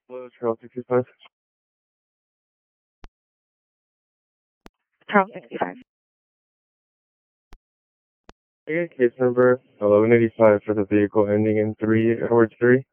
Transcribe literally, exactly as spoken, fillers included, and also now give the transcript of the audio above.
Hello, Charles sixty-five. Charles sixty-five. I get case number eleven eighty-five for the vehicle ending in three Edwards three.